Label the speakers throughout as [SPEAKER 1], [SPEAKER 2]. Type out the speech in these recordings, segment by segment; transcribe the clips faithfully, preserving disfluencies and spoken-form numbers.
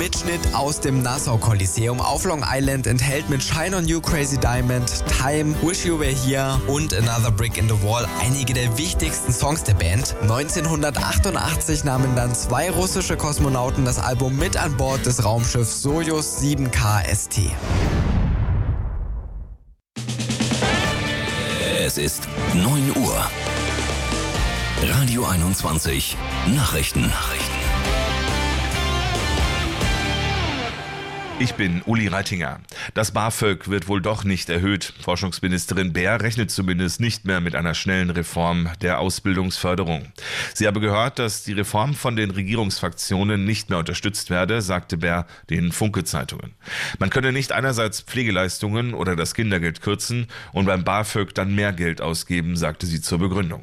[SPEAKER 1] Mitschnitt aus dem Nassau Coliseum auf Long Island enthält mit Shine on You, Crazy Diamond, Time, Wish You Were Here und Another Brick in the Wall einige der wichtigsten Songs der Band. neunzehnhundertachtundachtzig nahmen dann zwei russische Kosmonauten das Album mit an Bord des Raumschiffs Sojus sieben K S T.
[SPEAKER 2] Es ist neun Uhr. Radio einundzwanzig Nachrichten. Nachrichten.
[SPEAKER 3] Ich bin Uli Reitinger. Das BAföG wird wohl doch nicht erhöht. Forschungsministerin Baer rechnet zumindest nicht mehr mit einer schnellen Reform der Ausbildungsförderung. Sie habe gehört, dass die Reform von den Regierungsfraktionen nicht mehr unterstützt werde, sagte Baer den Funke-Zeitungen. Man könne nicht einerseits Pflegeleistungen oder das Kindergeld kürzen und beim BAföG dann mehr Geld ausgeben, sagte sie zur Begründung.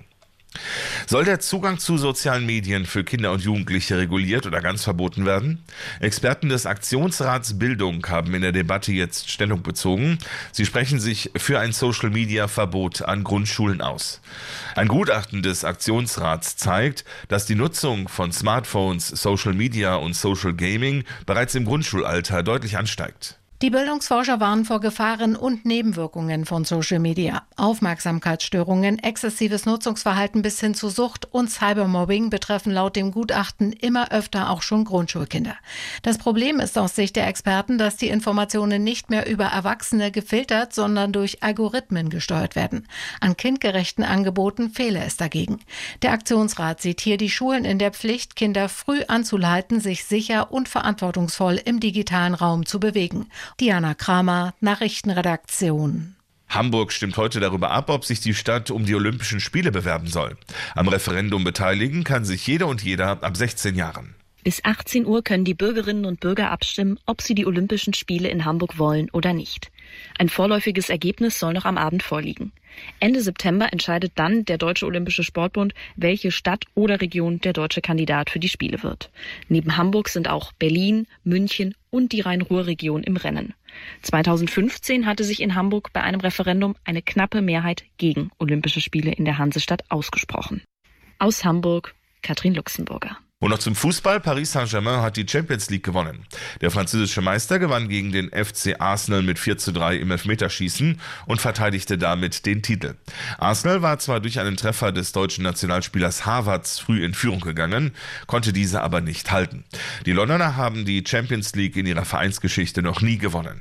[SPEAKER 3] Soll der Zugang zu sozialen Medien für Kinder und Jugendliche reguliert oder ganz verboten werden? Experten des Aktionsrats Bildung haben in der Debatte jetzt Stellung bezogen. Sie sprechen sich für ein Social-Media-Verbot an Grundschulen aus. Ein Gutachten des Aktionsrats zeigt, dass die Nutzung von Smartphones, Social Media und Social Gaming bereits im Grundschulalter deutlich ansteigt.
[SPEAKER 4] Die Bildungsforscher warnen vor Gefahren und Nebenwirkungen von Social Media. Aufmerksamkeitsstörungen, exzessives Nutzungsverhalten bis hin zu Sucht und Cybermobbing betreffen laut dem Gutachten immer öfter auch schon Grundschulkinder. Das Problem ist aus Sicht der Experten, dass die Informationen nicht mehr über Erwachsene gefiltert, sondern durch Algorithmen gesteuert werden. An kindgerechten Angeboten fehle es dagegen. Der Aktionsrat sieht hier die Schulen in der Pflicht, Kinder früh anzuleiten, sich sicher und verantwortungsvoll im digitalen Raum zu bewegen. Diana Kramer, Nachrichtenredaktion.
[SPEAKER 3] Hamburg stimmt heute darüber ab, ob sich die Stadt um die Olympischen Spiele bewerben soll. Am Referendum beteiligen kann sich jeder und jeder ab sechzehn Jahren.
[SPEAKER 5] Bis achtzehn Uhr können die Bürgerinnen und Bürger abstimmen, ob sie die Olympischen Spiele in Hamburg wollen oder nicht. Ein vorläufiges Ergebnis soll noch am Abend vorliegen. Ende September entscheidet dann der Deutsche Olympische Sportbund, welche Stadt oder Region der deutsche Kandidat für die Spiele wird. Neben Hamburg sind auch Berlin, München und die Rhein-Ruhr-Region im Rennen. zweitausendfünfzehn hatte sich in Hamburg bei einem Referendum eine knappe Mehrheit gegen Olympische Spiele in der Hansestadt ausgesprochen. Aus Hamburg, Katrin Luxemburger.
[SPEAKER 3] Und noch zum Fußball. Paris Saint-Germain hat die Champions League gewonnen. Der französische Meister gewann gegen den F C Arsenal mit vier zu drei im Elfmeterschießen und verteidigte damit den Titel. Arsenal war zwar durch einen Treffer des deutschen Nationalspielers Havertz früh in Führung gegangen, konnte diese aber nicht halten. Die Londoner haben die Champions League in ihrer Vereinsgeschichte noch nie gewonnen.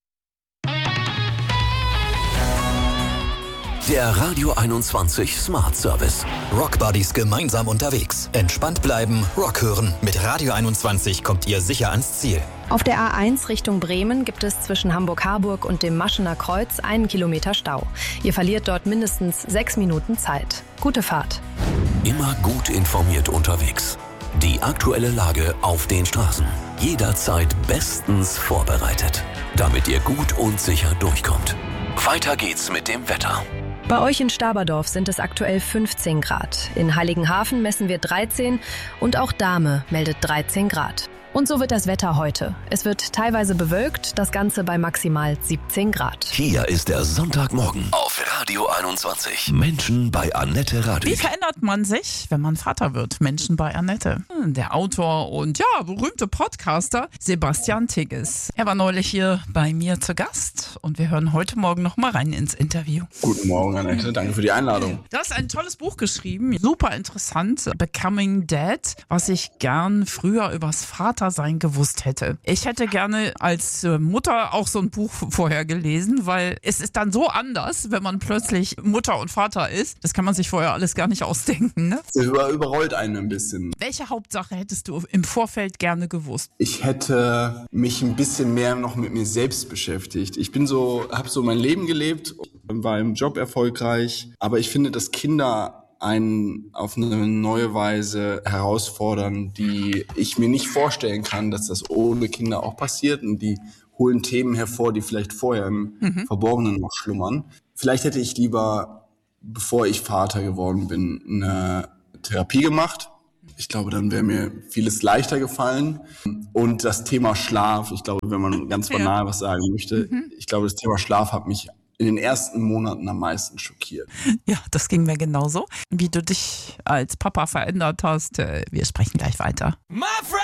[SPEAKER 2] Der Radio einundzwanzig Smart Service.
[SPEAKER 6] Rock Buddies gemeinsam unterwegs. Entspannt bleiben, Rock hören. Mit Radio einundzwanzig kommt ihr sicher ans Ziel.
[SPEAKER 7] Auf der A eins Richtung Bremen gibt es zwischen Hamburg-Harburg und dem Maschener Kreuz einen Kilometer Stau. Ihr verliert dort mindestens sechs Minuten Zeit. Gute Fahrt.
[SPEAKER 2] Immer gut informiert unterwegs. Die aktuelle Lage auf den Straßen. Jederzeit bestens vorbereitet. Damit ihr gut und sicher durchkommt. Weiter geht's mit dem Wetter.
[SPEAKER 7] Bei euch in Staberdorf sind es aktuell fünfzehn Grad. In Heiligenhafen messen wir dreizehn und auch Dahme meldet dreizehn Grad. Und so wird das Wetter heute. Es wird teilweise bewölkt, das Ganze bei maximal siebzehn Grad.
[SPEAKER 2] Hier ist der Sonntagmorgen auf Radio einundzwanzig. Menschen bei Annette Radwig.
[SPEAKER 8] Wie verändert man sich, wenn man Vater wird? Menschen bei Annette. Der Autor und ja, berühmte Podcaster Sebastian Tigges. Er war neulich hier bei mir zu Gast und wir hören heute Morgen noch mal rein ins Interview.
[SPEAKER 9] Guten Morgen, Annette. Danke für die Einladung.
[SPEAKER 8] Du hast ein tolles Buch geschrieben, super interessant, Becoming Dad, was ich gern früher übers Vater sein gewusst hätte. Ich hätte gerne als Mutter auch so ein Buch vorher gelesen, weil es ist dann so anders, wenn man plötzlich Mutter und Vater ist. Das kann man sich vorher alles gar nicht ausdenken, ne?
[SPEAKER 9] Das über, überrollt einen ein bisschen.
[SPEAKER 8] Welche Hauptsache hättest du im Vorfeld gerne gewusst?
[SPEAKER 9] Ich hätte mich ein bisschen mehr noch mit mir selbst beschäftigt. Ich bin so, habe so mein Leben gelebt, war im Job erfolgreich, aber ich finde, dass Kinder einen auf eine neue Weise herausfordern, die ich mir nicht vorstellen kann, dass das ohne Kinder auch passiert, und die holen Themen hervor, die vielleicht vorher im mhm. Verborgenen noch schlummern. Vielleicht hätte ich lieber, bevor ich Vater geworden bin, eine Therapie gemacht. Ich glaube, dann wäre mir vieles leichter gefallen. Und das Thema Schlaf, ich glaube, wenn man ganz banal ja. was sagen möchte, mhm. ich glaube, das Thema Schlaf hat mich in den ersten Monaten am meisten schockiert.
[SPEAKER 8] Ja, das ging mir genauso. Wie du dich als Papa verändert hast, wir sprechen gleich weiter.